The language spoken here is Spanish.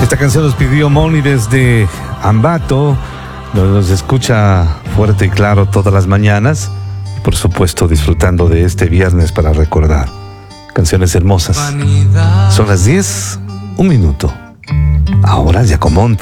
Esta canción nos pidió Moni desde Ambato. Nos escucha fuerte y claro todas las mañanas. Y por supuesto disfrutando de este viernes para recordar canciones hermosas. Son las 10, un minuto. Ahora Giacomonte.